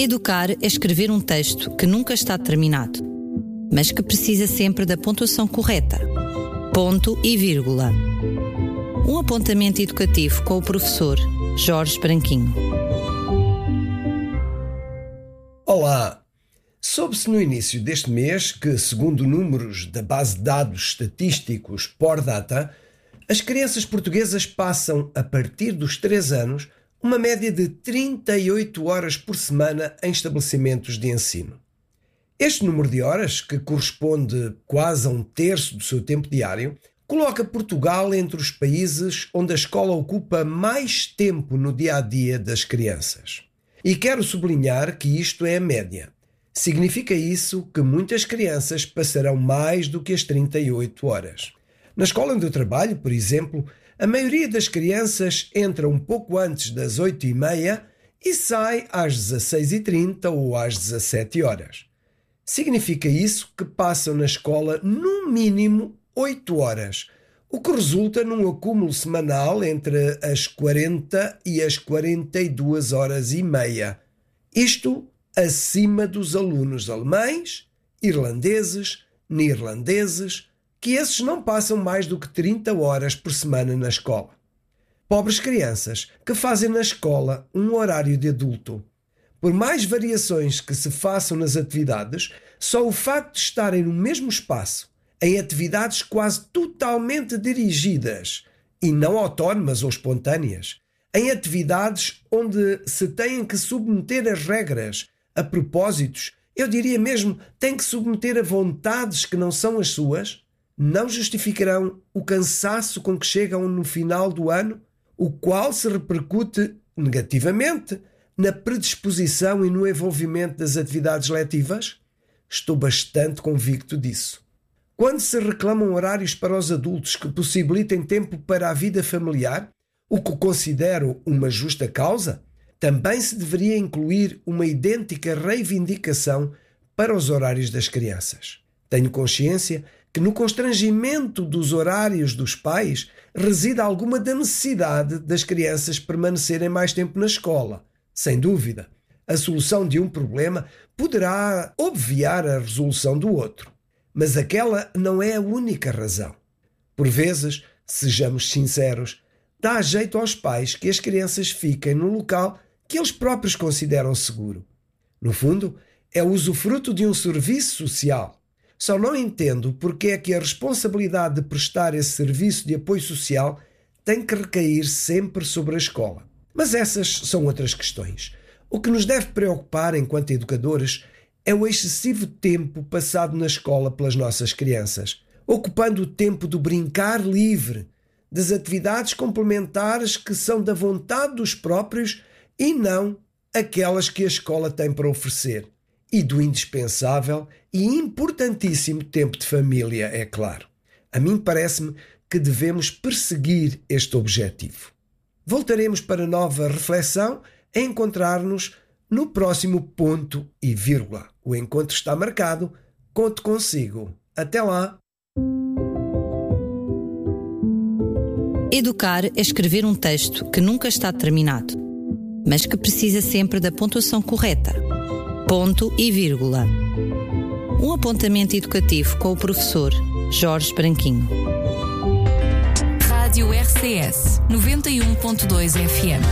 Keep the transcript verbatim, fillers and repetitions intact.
Educar é escrever um texto que nunca está terminado, mas que precisa sempre da pontuação correta. Ponto e vírgula. Um apontamento educativo com o professor Jorge Branquinho. Olá! Soube-se no início deste mês que, segundo números da base de dados estatísticos Pordata, as crianças portuguesas passam, a partir dos três anos, uma média de trinta e oito horas por semana em estabelecimentos de ensino. Este número de horas, que corresponde quase a um terço do seu tempo diário, coloca Portugal entre os países onde a escola ocupa mais tempo no dia-a-dia das crianças. E quero sublinhar que isto é a média. Significa isso que muitas crianças passarão mais do que as trinta e oito horas. Na escola onde eu trabalho, por exemplo, a maioria das crianças entra um pouco antes das oito e meia e sai às dezasseis e trinta ou às dezassete horas. Significa isso que passam na escola no mínimo oito horas, o que resulta num acúmulo semanal entre as quarenta e as quarenta e duas horas e meia. Isto acima dos alunos alemães, irlandeses, neerlandeses, que esses não passam mais do que trinta horas por semana na escola. Pobres crianças que fazem na escola um horário de adulto. Por mais variações que se façam nas atividades, só o facto de estarem no mesmo espaço, em atividades quase totalmente dirigidas e não autónomas ou espontâneas, em atividades onde se têm que submeter a regras, a propósitos, eu diria mesmo, têm que submeter a vontades que não são as suas, não justificarão o cansaço com que chegam no final do ano, o qual se repercute negativamente na predisposição e no envolvimento das atividades letivas? Estou bastante convicto disso. Quando se reclamam horários para os adultos que possibilitem tempo para a vida familiar, o que considero uma justa causa, também se deveria incluir uma idêntica reivindicação para os horários das crianças. Tenho consciência que no constrangimento dos horários dos pais reside alguma da necessidade das crianças permanecerem mais tempo na escola. Sem dúvida, a solução de um problema poderá obviar a resolução do outro. Mas aquela não é a única razão. Por vezes, sejamos sinceros, dá jeito aos pais que as crianças fiquem no local que eles próprios consideram seguro. No fundo, é o usufruto de um serviço social. Só não entendo porque é que a responsabilidade de prestar esse serviço de apoio social tem que recair sempre sobre a escola. Mas essas são outras questões. O que nos deve preocupar enquanto educadores é o excessivo tempo passado na escola pelas nossas crianças, ocupando o tempo do brincar livre, das atividades complementares que são da vontade dos próprios e não aquelas que a escola tem para oferecer, e do indispensável e importantíssimo tempo de família, é claro. A mim parece-me que devemos perseguir este objetivo. Voltaremos para nova reflexão a encontrar-nos no próximo ponto e vírgula. O encontro está marcado. Conto consigo. Até lá! Educar é escrever um texto que nunca está terminado, mas que precisa sempre da pontuação correta. Ponto e vírgula. Um apontamento educativo com o professor Jorge Branquinho. Rádio R C S noventa e um ponto dois F M.